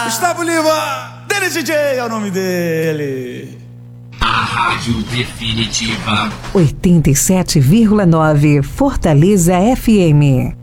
Gustavo Lima, Dele DJ é o nome dele. A Rádio Definitiva 87,9 Fortaleza FM.